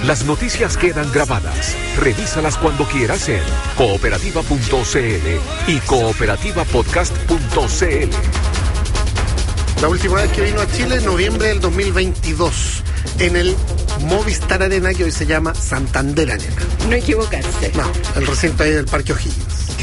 Las noticias quedan grabadas. Revísalas cuando quieras en cooperativa.cl y cooperativapodcast.cl. La última vez que vino a Chile, noviembre del 2022, en el Movistar Arena, que hoy se llama Santander Arena. No equivocarse. No, el recinto ahí del Parque O'Higgins.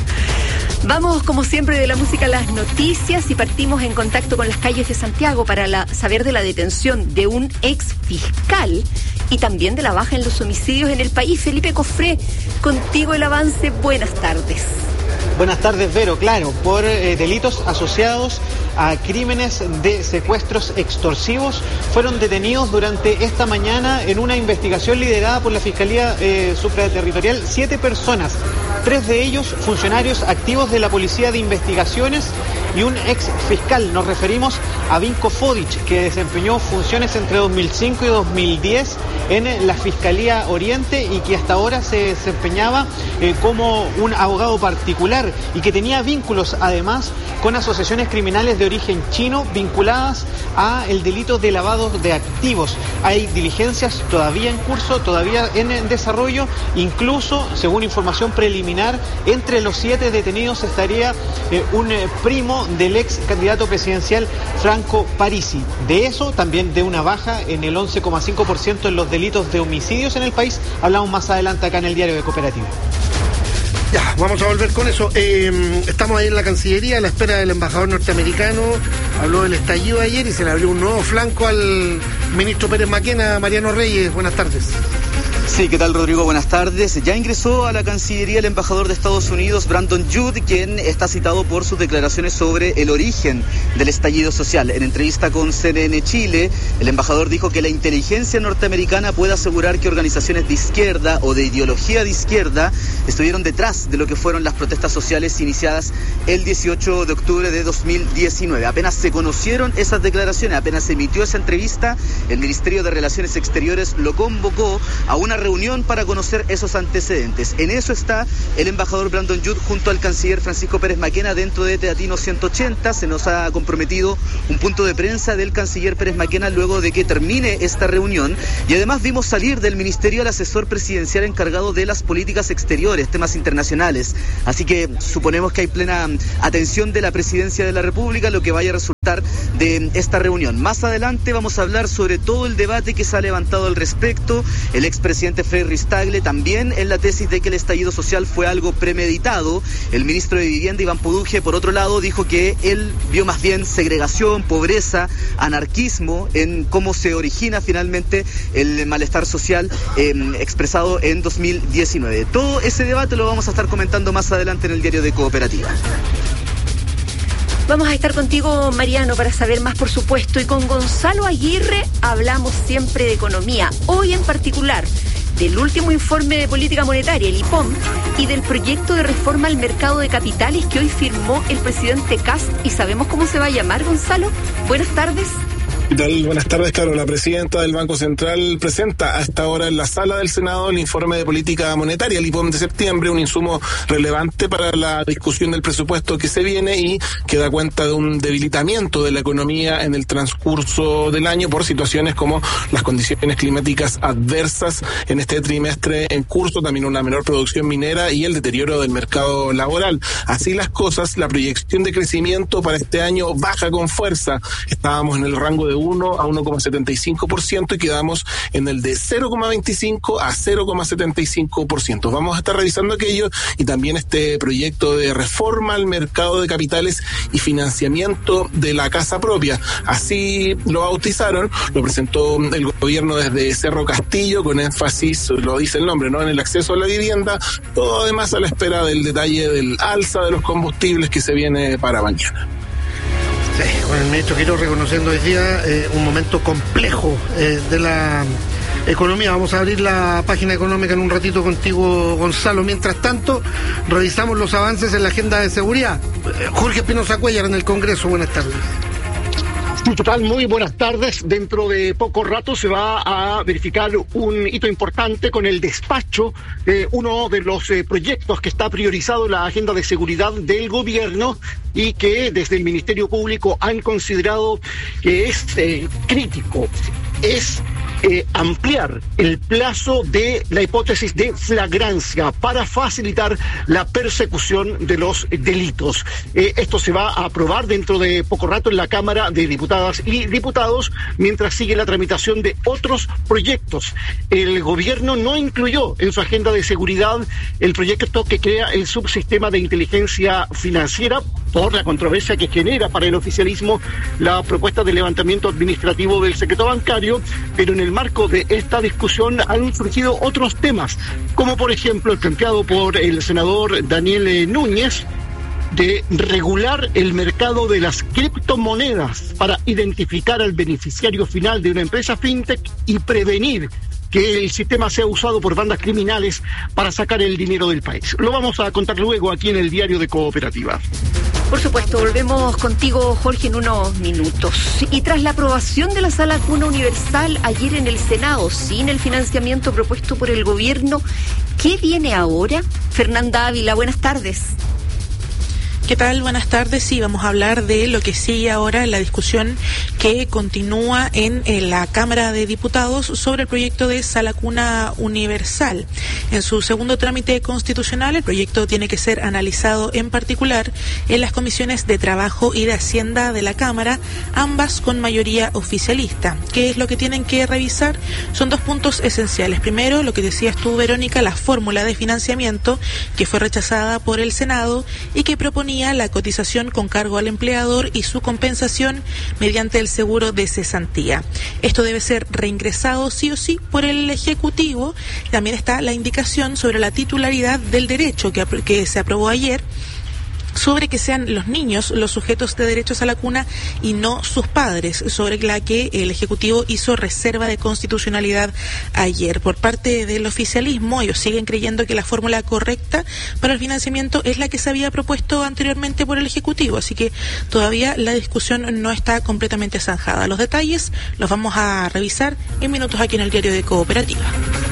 Vamos, como siempre, de la música a las noticias y partimos en contacto con las calles de Santiago para saber de la detención de un ex fiscal y también de la baja en los homicidios en el país. Felipe Cofré, contigo el avance. Buenas tardes. Buenas tardes, Vero. Claro, por delitos asociados a crímenes de secuestros extorsivos, fueron detenidos durante esta mañana en una investigación liderada por la Fiscalía Supraterritorial 7 personas, 3 de ellos funcionarios activos de la Policía de Investigaciones y un ex fiscal. Nos referimos a Vinko Fodic, que desempeñó funciones entre 2005 y 2010 en la Fiscalía Oriente y que hasta ahora se desempeñaba como un abogado particular y que tenía vínculos además con asociaciones criminales de origen chino vinculadas a el delito de lavado de activos. Hay diligencias todavía en curso, todavía en desarrollo, incluso según información preliminar, entre los 7 detenidos estaría un primo del ex candidato presidencial Franco Parisi. De eso, también de una baja en el 11,5% en los delitos de homicidios en el país, hablamos más adelante acá en el diario de Cooperativa. Ya, vamos a volver con eso. Estamos ahí en la Cancillería a la espera del embajador norteamericano. Habló del estallido ayer y se le abrió un nuevo flanco al ministro Pérez Maquena. Mariano Reyes, buenas tardes. Sí, ¿qué tal, Rodrigo? Buenas tardes. Ya ingresó a la Cancillería el embajador de Estados Unidos, Brandon Judd, quien está citado por sus declaraciones sobre el origen del estallido social. En entrevista con CNN Chile, el embajador dijo que la inteligencia norteamericana puede asegurar que organizaciones de izquierda o de ideología de izquierda estuvieron detrás de lo que fueron las protestas sociales iniciadas el 18 de octubre de 2019. Apenas se conocieron esas declaraciones, apenas se emitió esa entrevista, el Ministerio de Relaciones Exteriores lo convocó a una reunión para conocer esos antecedentes. En eso está el embajador Brandon Judd junto al canciller Francisco Pérez Maquena dentro de Teatino 180. Se nos ha comprometido un punto de prensa del canciller Pérez Maquena luego de que termine esta reunión, y además vimos salir del ministerio al asesor presidencial encargado de las políticas exteriores, temas internacionales. Así que suponemos que hay plena atención de la presidencia de la República lo que vaya a resultar de esta reunión. Más adelante vamos a hablar sobre todo el debate que se ha levantado al respecto. El expresidente Frei Tagle también en la tesis de que el estallido social fue algo premeditado. El ministro de Vivienda, Iván Puduje, por otro lado, dijo que él vio más bien segregación, pobreza, anarquismo en cómo se origina finalmente el malestar social expresado en 2019. Todo ese debate lo vamos a estar comentando más adelante en el diario de Cooperativa. Vamos a estar contigo, Mariano, para saber más, por supuesto, y con Gonzalo Aguirre hablamos siempre de economía. Hoy en particular del último informe de política monetaria, el IPOM, y del proyecto de reforma al mercado de capitales que hoy firmó el presidente Kast. ¿Y sabemos cómo se va a llamar, Gonzalo? Buenas tardes. ¿Qué tal? Buenas tardes, claro. La presidenta del Banco Central presenta a esta hora en la sala del Senado el informe de política monetaria, el IPOM de septiembre, un insumo relevante para la discusión del presupuesto que se viene y que da cuenta de un debilitamiento de la economía en el transcurso del año por situaciones como las condiciones climáticas adversas en este trimestre en curso, también una menor producción minera y el deterioro del mercado laboral. Así las cosas, la proyección de crecimiento para este año baja con fuerza. Estábamos en el rango de 1 a 1,75% y quedamos en el de 0,25 a 0,75%. Vamos a estar revisando aquello y también este proyecto de reforma al mercado de capitales y financiamiento de la casa propia. Así lo bautizaron, lo presentó el gobierno desde Cerro Castillo con énfasis, lo dice el nombre, ¿no?, en el acceso a la vivienda, todo además a la espera del detalle del alza de los combustibles que se viene para mañana. Sí, con el ministro Quirós reconociendo hoy día un momento complejo de la economía. Vamos a abrir la página económica en un ratito contigo, Gonzalo. Mientras tanto, revisamos los avances en la agenda de seguridad. Jorge Espinosa Cuéllar en el Congreso, buenas tardes. Sí, total, muy buenas tardes. Dentro de poco rato se va a verificar un hito importante con el despacho de uno de los proyectos que está priorizado en la agenda de seguridad del gobierno y que desde el Ministerio Público han considerado que es crítico. es ampliar el plazo de la hipótesis de flagrancia para facilitar la persecución de los delitos. Esto se va a aprobar dentro de poco rato en la Cámara de Diputadas y Diputados, mientras sigue la tramitación de otros proyectos. El gobierno no incluyó en su agenda de seguridad el proyecto que crea el subsistema de inteligencia financiera por la controversia que genera para el oficialismo la propuesta de levantamiento administrativo del secreto bancario, pero en el marco de esta discusión han surgido otros temas, como por ejemplo el planteado por el senador Daniel Núñez, de regular el mercado de las criptomonedas para identificar al beneficiario final de una empresa fintech y prevenir que el sistema sea usado por bandas criminales para sacar el dinero del país. Lo vamos a contar luego aquí en el Diario de Cooperativa. Por supuesto, volvemos contigo, Jorge, en unos minutos. Y tras la aprobación de la Sala Cuna Universal ayer en el Senado, sin el financiamiento propuesto por el gobierno, ¿qué viene ahora? Fernanda Ávila, buenas tardes. ¿Qué tal? Buenas tardes. Sí, vamos a hablar de lo que sigue ahora en la discusión que continúa en la Cámara de Diputados sobre el proyecto de Sala Cuna Universal. En su segundo trámite constitucional, el proyecto tiene que ser analizado en particular en las comisiones de Trabajo y de Hacienda de la Cámara, ambas con mayoría oficialista. ¿Qué es lo que tienen que revisar? Son dos puntos esenciales. Primero, lo que decías tú, Verónica, la fórmula de financiamiento que fue rechazada por el Senado y que proponía la cotización con cargo al empleador y su compensación mediante el seguro de cesantía. Esto debe ser reingresado sí o sí por el Ejecutivo. También está la indicación sobre la titularidad del derecho que se aprobó ayer, sobre que sean los niños los sujetos de derechos a la cuna y no sus padres, sobre la que el Ejecutivo hizo reserva de constitucionalidad ayer. Por parte del oficialismo, ellos siguen creyendo que la fórmula correcta para el financiamiento es la que se había propuesto anteriormente por el Ejecutivo, así que todavía la discusión no está completamente zanjada. Los detalles los vamos a revisar en minutos aquí en el Diario de Cooperativa.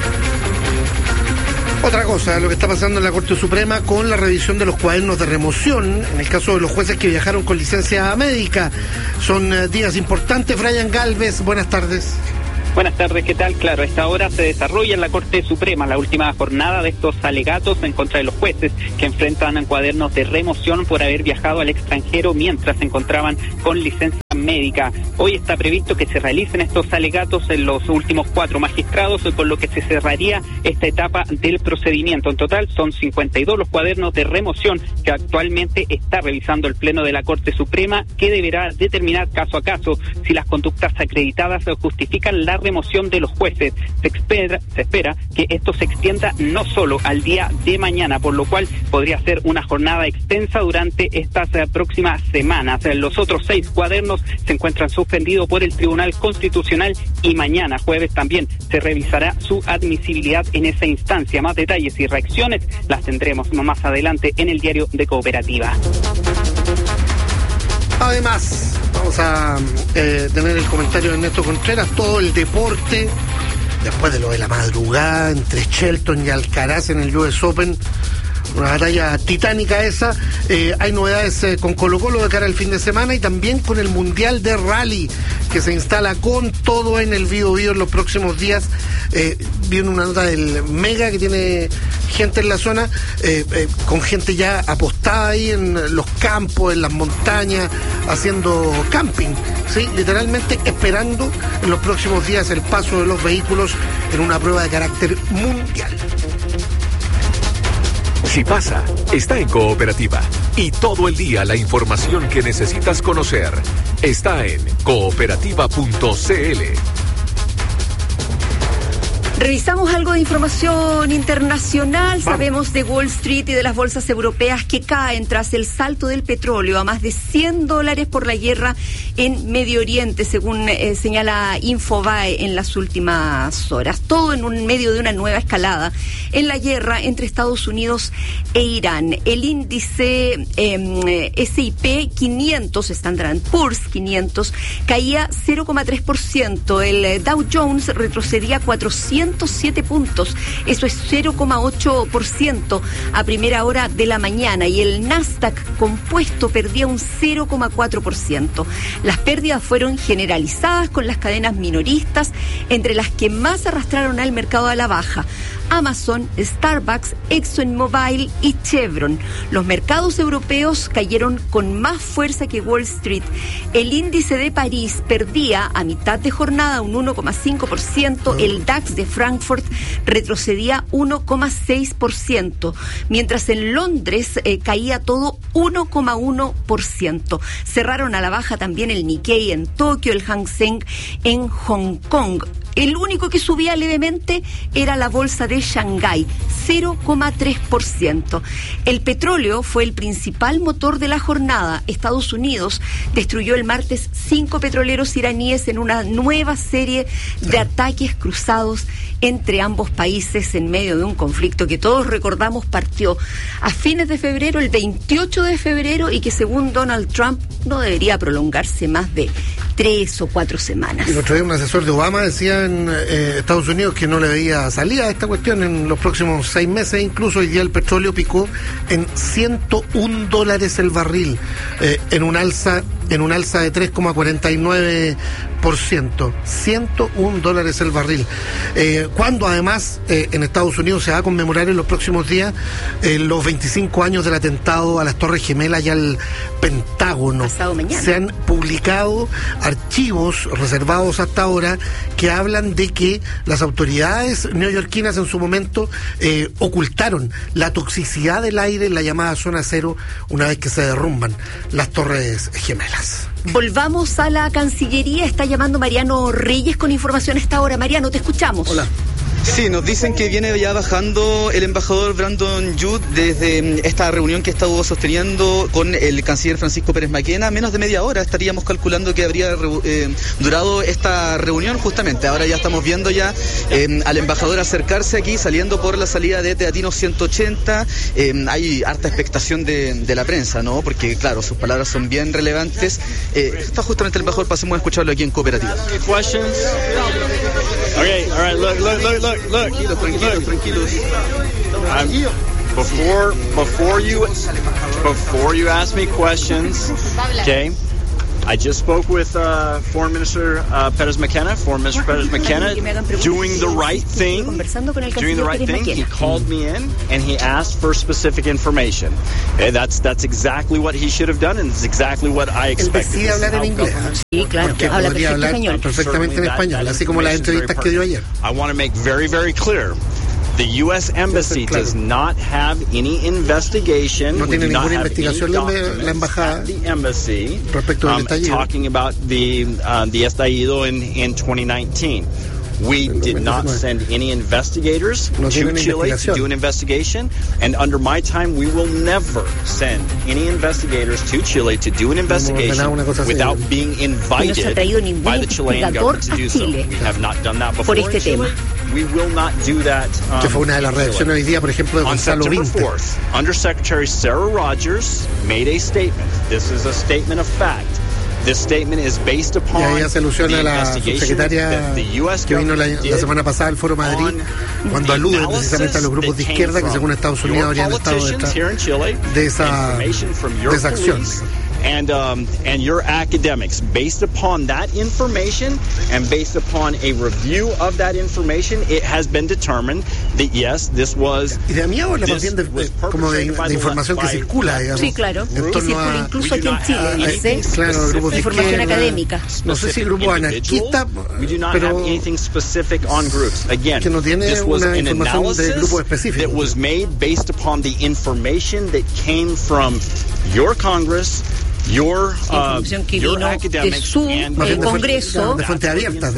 Otra cosa, lo que está pasando en la Corte Suprema con la revisión de los cuadernos de remoción, en el caso de los jueces que viajaron con licencia médica. Son días importantes. Brian Galvez, buenas tardes. Buenas tardes, ¿qué tal? Claro, a esta hora se desarrolla en la Corte Suprema la última jornada de estos alegatos en contra de los jueces que enfrentan cuadernos de remoción por haber viajado al extranjero mientras se encontraban con licencia médica. Hoy está previsto que se realicen estos alegatos en los últimos 4 magistrados, con lo que se cerraría esta etapa del procedimiento. En total son 52 los cuadernos de remoción que actualmente está revisando el Pleno de la Corte Suprema, que deberá determinar caso a caso si las conductas acreditadas justifican la remoción de los jueces. Se espera que esto se extienda no solo al día de mañana, por lo cual podría ser una jornada extensa durante estas próximas semanas. Los otros 6 cuadernos se encuentran suspendidos por el Tribunal Constitucional y mañana, jueves, también se revisará su admisibilidad en esa instancia. Más detalles y reacciones las tendremos más adelante en el Diario de Cooperativa. Además, vamos a tener el comentario de Ernesto Contreras, todo el deporte, después de lo de la madrugada entre Shelton y Alcaraz en el US Open, una batalla titánica esa. Hay novedades con Colo-Colo de cara al fin de semana y también con el Mundial de Rally, que se instala con todo en el Biobío en los próximos días. Viene una nota del Mega que tiene gente en la zona, con gente ya apostada ahí en los campos, en las montañas, haciendo camping, ¿sí? Literalmente esperando en los próximos días el paso de los vehículos en una prueba de carácter mundial. Si pasa, está en Cooperativa. Y todo el día la información que necesitas conocer está en cooperativa.cl. Revisamos algo de información internacional. Sabemos de Wall Street y de las bolsas europeas que caen tras el salto del petróleo a más de $100 por la guerra en Medio Oriente, según señala Infobae en las últimas horas. Todo en medio de una nueva escalada en la guerra entre Estados Unidos e Irán. El índice S&P 500, Standard & Poor's 500, caía 0,3%. El Dow Jones retrocedía 400 107 puntos. Eso es 0,8% a primera hora de la mañana. Y el Nasdaq compuesto perdía un 0,4%. Las pérdidas fueron generalizadas con las cadenas minoristas, entre las que más arrastraron al mercado a la baja: Amazon, Starbucks, ExxonMobil y Chevron. Los mercados europeos cayeron con más fuerza que Wall Street. El índice de París perdía a mitad de jornada un 1,5%. El DAX de Frankfurt retrocedía 1,6%. Mientras en Londres caía todo 1,1%. Cerraron a la baja también el Nikkei en Tokio, el Hang Seng en Hong Kong. El único que subía levemente era la bolsa de Shanghái, 0,3%. El petróleo fue el principal motor de la jornada. Estados Unidos destruyó el martes 5 petroleros iraníes en una nueva serie de ataques cruzados entre ambos países en medio de un conflicto que todos recordamos partió a fines de febrero, el 28 de febrero, y que según Donald Trump no debería prolongarse más de 3 o 4 semanas. Y el otro día un asesor de Obama decía en Estados Unidos que no le veía salida a esta cuestión en los próximos 6 meses. Incluso hoy día el petróleo picó en $101 el barril, en un alza de 3,49%. $101 el barril. Cuando además en Estados Unidos se va a conmemorar en los próximos días los 25 años del atentado a las Torres Gemelas y al Pentágono. Pasado mañana. Se han publicado archivos reservados hasta ahora que hablan de que las autoridades neoyorquinas en su momento ocultaron la toxicidad del aire en la llamada zona cero una vez que se derrumban las Torres Gemelas. Volvamos a la Cancillería. Está llamando Mariano Reyes con información a esta hora. Mariano, te escuchamos. Hola. Sí, nos dicen que viene ya bajando el embajador Brandon Judd desde esta reunión que estuvo sosteniendo con el canciller Francisco Pérez Maquena. Menos de media hora estaríamos calculando que habría durado esta reunión. Justamente ahora ya estamos viendo ya al embajador acercarse aquí, saliendo por la salida de Teatinos 180. Hay harta expectación de la prensa, ¿no? Porque claro, sus palabras son bien relevantes. Está justamente el embajador, pasemos a escucharlo aquí en Cooperativa. Okay, all right, look. Tranquilos. Before you ask me questions, okay? I just spoke with Foreign Minister Pérez Maquena. Foreign Minister Pérez Maquena doing the right thing. He called me in and he asked for specific information. That's exactly what he should have done, and it's exactly what I expected. Él decide hablar en inglés. Sí, claro. Porque Habla podría hablar español. perfectamente en español, así como las entrevistas que dio ayer. I want to make very, very clear. The U.S. Embassy does not have any investigation. No tiene We do not ninguna have investigación any la embajada at the embassy respecto del estallido. talking about the estallido in 2019. We did not send any investigators to Chile to do an investigation, and under my time, we will never send any investigators to Chile to do an investigation without being invited by the Chilean government to do so. We have not done that before in Chile. We will not do that. Que fue una de las reacciones hoy día, por ejemplo, de Gonzalo Vinter. On September 4th, Undersecretary Sarah Rogers made a statement. This is a statement of fact. This statement is based upon y ella se alusiona a la subsecretaria que vino la semana pasada al Foro Madrid, cuando alude precisamente a los grupos de izquierda que según Estados Unidos habrían estado detrás de esa acción. And your academics, based upon that information and based upon a review of that information, it has been determined that yes, this was. Y de mí habla más bien como de información que circula, digamos. Sí, claro, que circula incluso aquí en Chile, claro, grupos de información izquierda, académica. No sé si grupo anarquista, pero que no tiene una información de grupo específico. That was made based upon the information that came from your Congress. Your academics and Congreso de fuente abierta,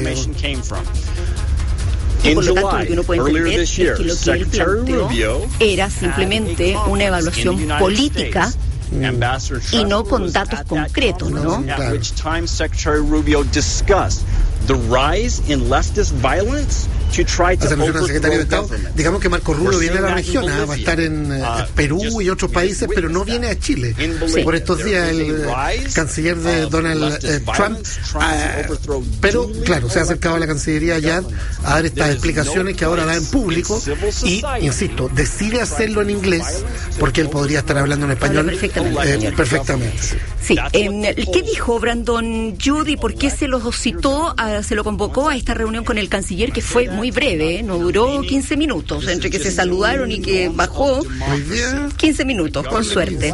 y por lo tanto lo que uno puede entender es que lo que él planteó era simplemente una evaluación política y no con datos concretos, ¿no? At which time Secretary Rubio discussed the rise in leftist violence hace alusión al secretario de Estado. Digamos que Marco Rubio viene a la región, va a estar en Perú y otros países, pero no viene a Chile. Por estos días el canciller de Donald Trump, pero claro, se ha acercado a la Cancillería ya a dar estas explicaciones que ahora da en público y, insisto, decide hacerlo en inglés porque él podría estar hablando en español perfectamente. Sí. ¿Qué dijo Brandon Judy? ¿Por qué se lo citó, se lo convocó a esta reunión con el canciller, que fue muy breve, no duró 15 minutos, entre que se saludaron y que bajó 15 minutos, con suerte?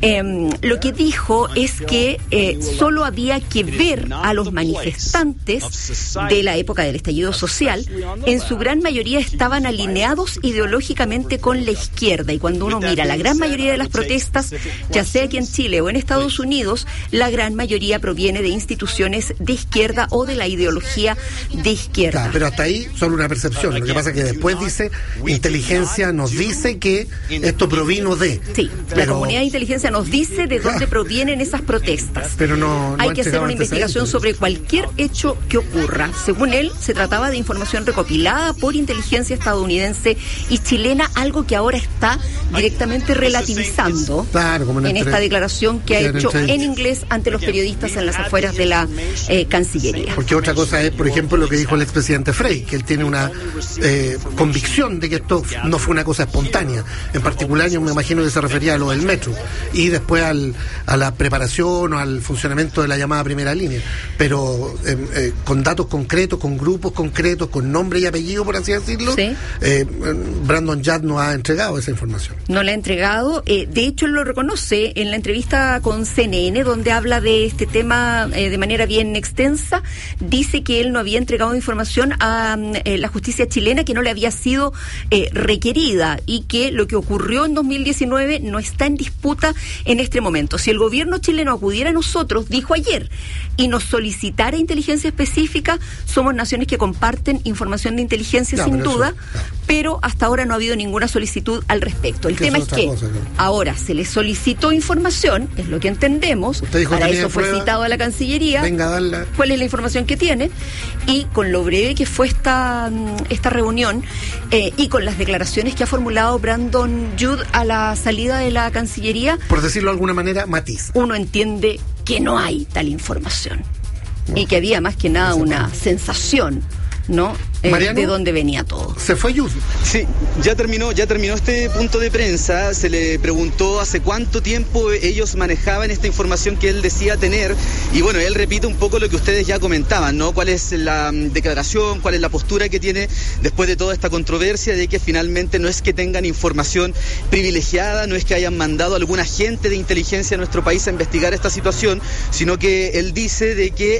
Lo que dijo es que solo había que ver a los manifestantes de la época del estallido social. En su gran mayoría estaban alineados ideológicamente con la izquierda, y cuando uno mira la gran mayoría de las protestas, ya sea aquí en Chile o en Estados Unidos, la gran mayoría proviene de instituciones de izquierda o de la ideología de izquierda. Claro, pero hasta ahí solo una percepción. Lo que pasa es que después dice, inteligencia nos dice que esto provino de... Sí, la comunidad de inteligencia nos dice de dónde provienen esas protestas. Pero no hay que hacer una investigación sobre cualquier hecho que ocurra. Según él, se trataba de información recopilada por inteligencia estadounidense y chilena, algo que ahora está directamente relativizando en esta declaración que ha hecho en inglés ante los periodistas en las afueras de la Cancillería. Porque otra cosa es, por ejemplo, lo que dijo el expresidente Frey, que él tiene una convicción de que esto no fue una cosa espontánea. En particular, yo me imagino que se refería a lo del metro y después a la preparación o al funcionamiento de la llamada primera línea, pero con datos concretos, con grupos concretos, con nombre y apellido, por así decirlo. ¿Sí? Brandon Judd no ha entregado esa información. No la ha entregado. De hecho, él lo reconoce en la entrevista con CNN, donde habla de este tema de manera bien extensa. Dice que él no había entregado información a la justicia chilena, que no le había sido requerida, y que lo que ocurrió en 2019 no está en disputa en este momento. Si el gobierno chileno acudiera a nosotros, dijo ayer, y nos solicitara inteligencia específica, somos naciones que comparten información de inteligencia, sin duda, pero hasta ahora no ha habido ninguna solicitud al respecto. El tema es que ahora se le solicitó información, es lo que entendemos, para eso fue citado a la Cancillería. Venga, darla. ¿Cuál es la información que tiene? Y con lo breve que fue esta reunión, y con las declaraciones que ha formulado Brandon Judd a la salida de la Cancillería, por decirlo de alguna manera, matiz. Uno entiende que no hay tal información, y que había más que nada una sensación, ¿no? Mariano, de dónde venía todo. ¿Se fue Judd? Sí, ya terminó este punto de prensa. Se le preguntó hace cuánto tiempo ellos manejaban esta información que él decía tener, y bueno, él repite un poco lo que ustedes ya comentaban, ¿no? ¿Cuál es la declaración, cuál es la postura que tiene después de toda esta controversia de que finalmente no es que tengan información privilegiada, no es que hayan mandado a algún agente de inteligencia a nuestro país a investigar esta situación, sino que él dice de que